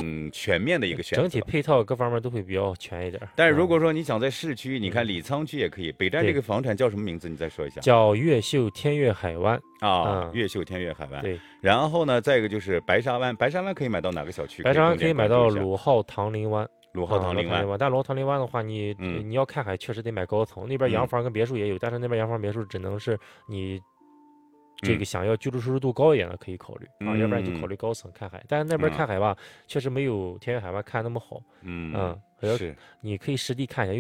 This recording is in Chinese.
更全面的一个选择。 整体配套各方面都会比较全一点。 但是如果说你想在市区，你看李沧区也可以。北站这个房产叫什么名字？你再说一下。 叫越秀天悦海湾啊，越秀天悦海湾。 对。 然后呢，再一个就是白沙湾，白沙湾可以买到哪个小区？ 白沙湾可以买到鲁浩唐林湾。 鲁浩唐林湾， 但鲁浩唐林湾的话，你要看海，确实得买高层。那边洋房跟别墅也有，但是那边洋房别墅只能是你这个想要居住舒适度高一点的可以考虑啊，要不然就考虑高层看海。但是那边看海吧，确实没有天悦海湾看那么好。是，你可以实地看一下。